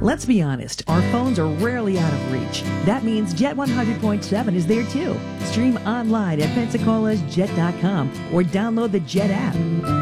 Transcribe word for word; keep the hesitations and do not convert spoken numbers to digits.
Let's be honest, our phones are rarely out of reach. That means Jet one hundred point seven is there too. Stream online at Pensacola's Jet dot com or download the Jet app.